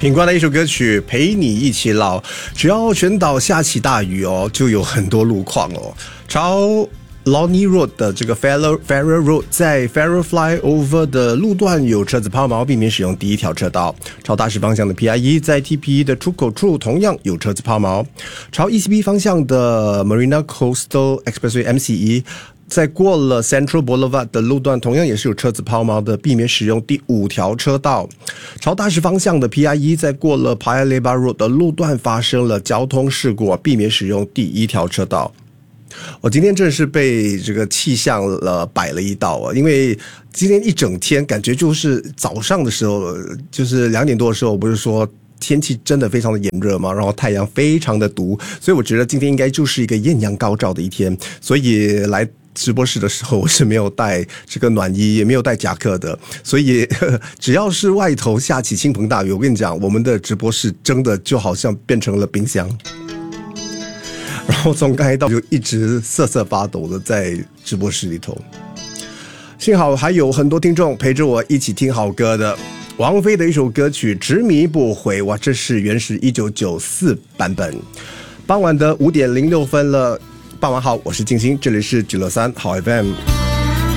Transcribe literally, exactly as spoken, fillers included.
品冠的一首歌曲《陪你一起老》，只要全岛下起大雨哦，就有很多路况哦。朝 Lornie Road 的这个 Farrer Farrer Road 在 Farrer Flyover 的路段有车子抛锚，避免使用第一条车道。朝大石方向的 P I 一 在 T P E 的出口处同样有车子抛锚。朝 E C B 方向的 Marina Coastal Expressway M C E在过了 Central Boulevard 的路段同样也是有车子抛锚的，避免使用第五条车道。朝大石方向的 P I 一 在过了 Paya Lebar Road 的路段发生了交通事故，避免使用第一条车道。我今天真的是被这个气象了摆了一道啊！因为今天一整天感觉就是早上的时候，就是两点多的时候，我不是说天气真的非常的炎热嘛，然后太阳非常的毒，所以我觉得今天应该就是一个艳阳高照的一天，所以来直播室的时候我是没有带这个暖衣，也没有带夹克的，所以呵呵只要是外头下起倾盆大雨，我跟你讲，我们的直播室真的就好像变成了冰箱。然后从刚才到就一直瑟瑟发抖的在直播室里头，幸好还有很多听众陪着我一起听好歌的。王菲的一首歌曲《执迷不悔》，哇，这是原始一九九四版本。傍晚的五点零六分了，傍晚好，我是静心，这里是九六三好 F M。